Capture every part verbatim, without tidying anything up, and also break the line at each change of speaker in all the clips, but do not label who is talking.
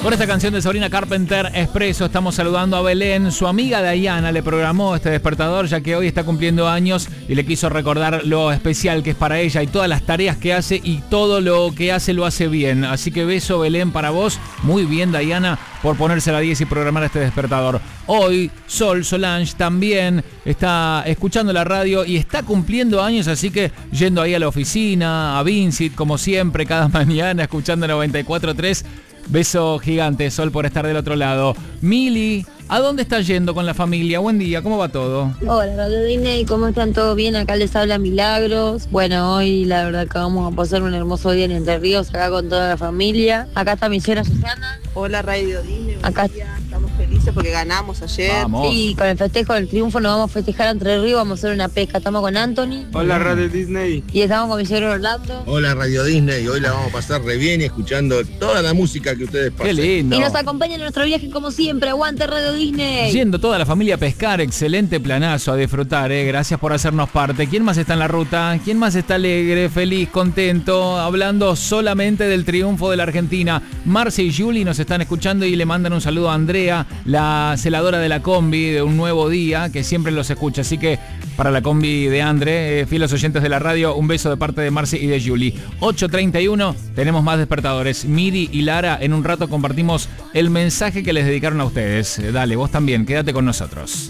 Con esta canción de Sabrina Carpenter, Expreso, estamos saludando a Belén. Su amiga Diana le programó este despertador ya que hoy está cumpliendo años y le quiso recordar lo especial que es para ella y todas las tareas que hace y todo lo que hace lo hace bien. Así que beso, Belén, para vos. Muy bien, Diana, por ponerse a la diez y programar este despertador. Hoy Sol Solange también está escuchando la radio y está cumpliendo años, así que yendo ahí a la oficina, a Vincit, como siempre, cada mañana escuchando noventa y cuatro tres. Beso gigante, Sol, por estar del otro lado. Mili, ¿a dónde estás yendo con la familia? Buen día, ¿cómo va todo?
Hola, Radio Disney, ¿cómo están? ¿Todo bien? Acá les habla Milagros. Bueno, hoy la verdad que vamos a pasar un hermoso día en Entre Ríos, acá con toda la familia. Acá está mi señora Susana.
Hola, Radio Disney.
Acá
estamos felices porque ganamos ayer.
Vamos.
Sí, con el festejo del triunfo nos vamos a festejar Entre Ríos, vamos a hacer una pesca. Estamos con Anthony.
Hola, Radio Disney.
Y estamos con mi señor Orlando.
Hola, Radio Disney. Hoy la vamos a pasar re bien y escuchando toda la música que ustedes pasan.
Qué lindo.
Y nos acompaña en nuestro viaje como siempre. Aguante Radio Disney.
Yendo toda la familia a pescar, excelente planazo, a disfrutar, eh. Gracias por hacernos parte. ¿Quién más está en la ruta? ¿Quién más está alegre, feliz, contento? Hablando solamente del triunfo de la Argentina. Marce y Juli nos están escuchando y le mandan un saludo a Andrea, la celadora de la combi de Un Nuevo Día, que siempre los escucha. Así que para la combi de Andre, eh, fieles oyentes de la radio, un beso de parte de Marce y de Juli. ocho treinta y uno, tenemos más despertadores. Miri y Lara, en un rato compartimos el mensaje que les dedicaron a ustedes. Eh, dale, vos también, quédate con nosotros.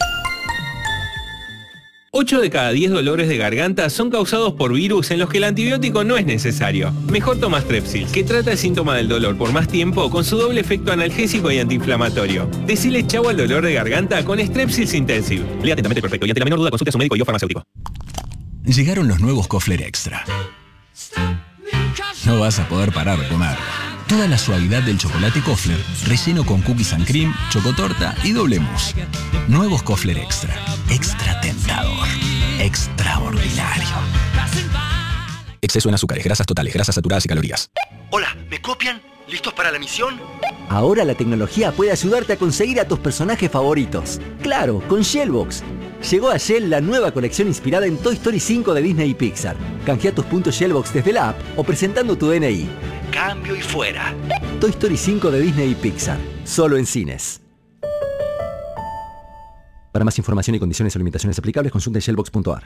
ocho de cada diez dolores de garganta son causados por virus en los que el antibiótico no es necesario. Mejor toma Strepsils, que trata el síntoma del dolor por más tiempo con su doble efecto analgésico y antiinflamatorio. Decile chau al dolor de garganta con Strepsils Intensive. Lea atentamente el prospecto y ante la menor duda consulte a su médico y o farmacéutico.
Llegaron los nuevos Kofler Extra. No vas a poder parar de comer. Toda la suavidad del chocolate Kofler, relleno con cookies and cream, chocotorta y doble mousse. Nuevos Kofler Extra. Extra tentador. Extraordinario. Exceso en azúcares, grasas totales, grasas saturadas y calorías.
Hola, ¿me copian? ¿Listos para la misión?
Ahora la tecnología puede ayudarte a conseguir a tus personajes favoritos. Claro, con Shellbox. Llegó a Shell la nueva colección inspirada en Toy Story cinco de Disney y Pixar. Canjea tus puntos Shellbox desde la app o presentando tu D N I.
Cambio y fuera.
Toy Story cinco de Disney y Pixar. Solo en cines. Para más información y condiciones o limitaciones aplicables, consulte shellbox punto a r.